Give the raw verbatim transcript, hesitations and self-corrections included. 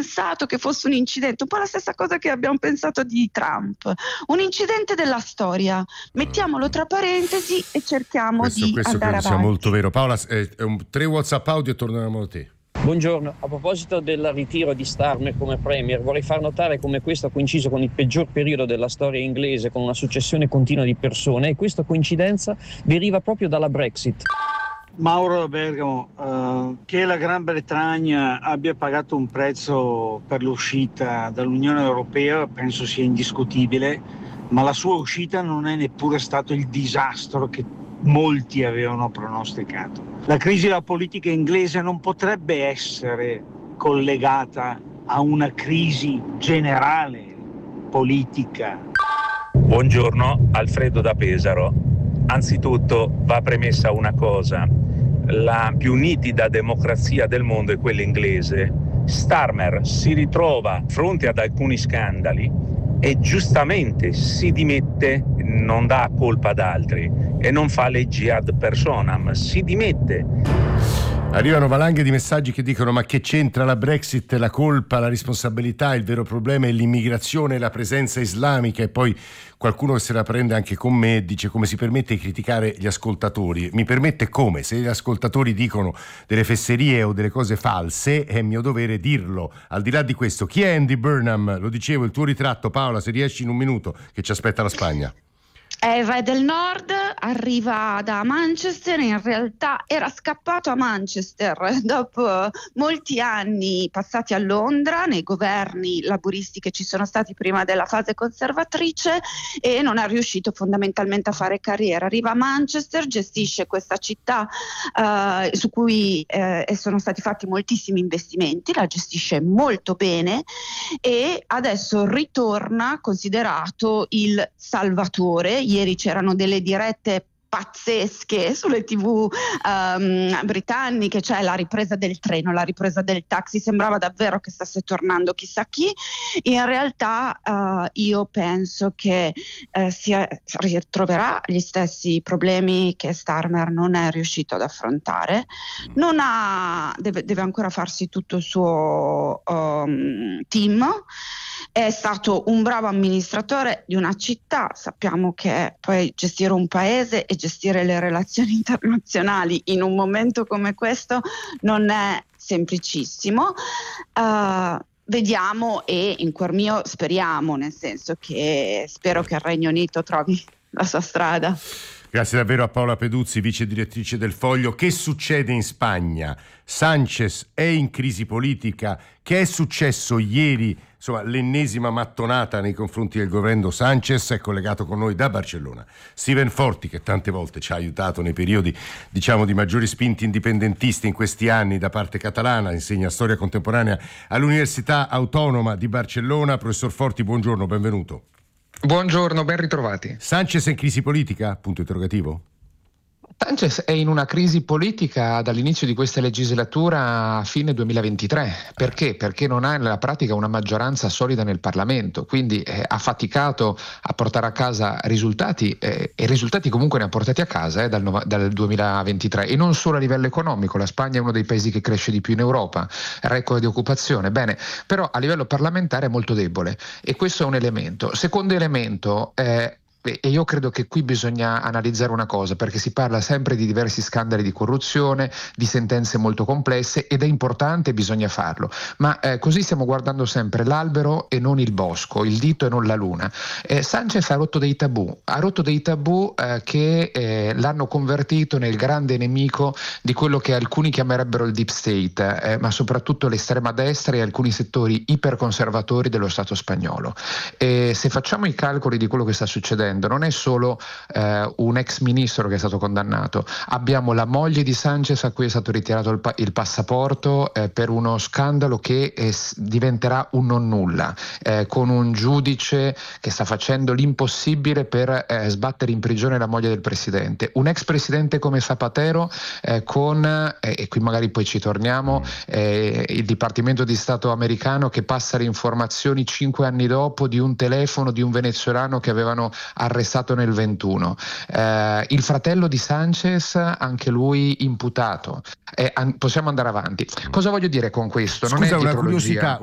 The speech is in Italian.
pensato che fosse un incidente, un po' la stessa cosa che abbiamo pensato di Trump, un incidente della storia, mettiamolo tra parentesi e cerchiamo questo, di questo andare credo avanti. sia molto vero. Paola, eh, un, tre WhatsApp audio e torniamo da te. Buongiorno, a proposito del ritiro di Starmer come premier, vorrei far notare come questo ha coinciso con il peggior periodo della storia inglese, con una successione continua di persone, e questa coincidenza deriva proprio dalla Brexit. Mauro da Bergamo, uh, che la Gran Bretagna abbia pagato un prezzo per l'uscita dall'Unione Europea penso sia indiscutibile, ma la sua uscita non è neppure stato il disastro che molti avevano pronosticato. La crisi della politica inglese non potrebbe essere collegata a una crisi generale politica. Buongiorno, Alfredo da Pesaro. Anzitutto va premessa una cosa: la più nitida democrazia del mondo è quella inglese. Starmer si ritrova fronte ad alcuni scandali e giustamente si dimette, non dà colpa ad altri e non fa leggi ad personam, si dimette. Arrivano valanghe di messaggi che dicono: ma che c'entra la Brexit, la colpa, la responsabilità, il vero problema è l'immigrazione e la presenza islamica. E poi qualcuno che se la prende anche con me e dice: come si permette di criticare gli ascoltatori? Mi permette come? Se gli ascoltatori dicono delle fesserie o delle cose false è mio dovere dirlo. Al di là di questo, chi è Andy Burnham? Lo dicevo, il tuo ritratto, Paola, se riesci in un minuto, che ci aspetta la Spagna. È il re del nord, arriva da Manchester, in realtà era scappato a Manchester dopo molti anni passati a Londra nei governi laburisti che ci sono stati prima della fase conservatrice, e non è riuscito fondamentalmente a fare carriera. Arriva a Manchester, gestisce questa città eh, su cui eh, sono stati fatti moltissimi investimenti, la gestisce molto bene e adesso ritorna considerato il salvatore. Ieri c'erano delle dirette pazzesche sulle tivù um, britanniche, cioè la ripresa del treno, la ripresa del taxi, sembrava davvero che stesse tornando chissà chi. In realtà uh, io penso che uh, si ritroverà gli stessi problemi che Starmer non è riuscito ad affrontare, non ha, deve, deve ancora farsi tutto il suo um, team. È stato un bravo amministratore di una città, sappiamo che poi gestire un paese e gestire le relazioni internazionali in un momento come questo non è semplicissimo. Uh, vediamo, e in cuor mio speriamo, nel senso che spero che il Regno Unito trovi la sua strada. Grazie davvero a Paola Peduzzi, vice direttrice del Foglio. Che succede in Spagna? Sanchez è in crisi politica? Che è successo ieri? Insomma, l'ennesima mattonata nei confronti del governo Sanchez. È collegato con noi da Barcellona Steven Forti, che tante volte ci ha aiutato nei periodi, diciamo, di maggiori spinti indipendentisti in questi anni da parte catalana. Insegna storia contemporanea all'Università Autonoma di Barcellona. Professor Forti, buongiorno, benvenuto. Buongiorno, ben ritrovati. Sanchez è in crisi politica? Punto interrogativo. Sanchez è in una crisi politica dall'inizio di questa legislatura a fine duemilaventitré. Perché? Perché non ha nella pratica una maggioranza solida nel Parlamento, quindi eh, ha faticato a portare a casa risultati eh, e risultati comunque ne ha portati a casa eh, dal, dal duemilaventitré, e non solo a livello economico. La Spagna è uno dei paesi che cresce di più in Europa, record di occupazione, bene, però a livello parlamentare è molto debole, e questo è un elemento. Secondo elemento, eh, e io credo che qui bisogna analizzare una cosa, perché si parla sempre di diversi scandali di corruzione, di sentenze molto complesse, ed è importante, bisogna farlo, ma eh, così stiamo guardando sempre l'albero e non il bosco, il dito e non la luna. eh, Sanchez ha rotto dei tabù, ha rotto dei tabù eh, che eh, l'hanno convertito nel grande nemico di quello che alcuni chiamerebbero il deep state, eh, ma soprattutto l'estrema destra e alcuni settori iperconservatori dello Stato spagnolo. E se facciamo i calcoli di quello che sta succedendo, non è solo eh, un ex ministro che è stato condannato, abbiamo la moglie di Sanchez a cui è stato ritirato il, pa- il passaporto eh, per uno scandalo che eh, diventerà un non nulla, eh, con un giudice che sta facendo l'impossibile per eh, sbattere in prigione la moglie del presidente, un ex presidente come Zapatero eh, con, eh, e qui magari poi ci torniamo, eh, il Dipartimento di Stato americano che passa le informazioni cinque anni dopo di un telefono di un venezuelano che avevano arrestato nel ventuno, eh, il fratello di Sanchez, anche lui imputato. Eh, an- possiamo andare avanti. Cosa voglio dire con questo? Scusa, non è una dietrologia. curiosità,